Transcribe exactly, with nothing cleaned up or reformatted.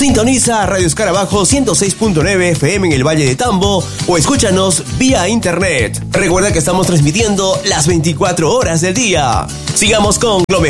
Sintoniza Radio Escarabajo ciento seis punto nueve F M en el Valle de Tambo o escúchanos vía internet. Recuerda que estamos transmitiendo las veinticuatro horas del día. Sigamos con lo mejor